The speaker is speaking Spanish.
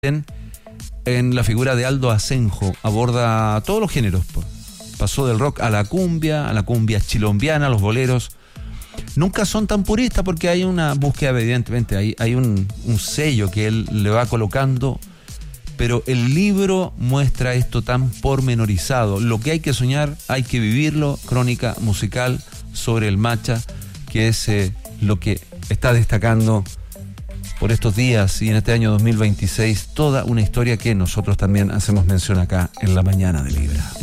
en la figura de Aldo Asenjo. Aborda todos los géneros. Pasó del rock a la cumbia chilombiana, a los boleros. Nunca son tan puristas porque hay una búsqueda, evidentemente, hay un sello que él le va colocando, pero el libro muestra esto tan pormenorizado. Lo que hay que soñar, hay que vivirlo. Crónica musical sobre el Macha, que es lo que está destacando por estos días y en este año 2026, toda una historia que nosotros también hacemos mención acá en La Mañana de Libra.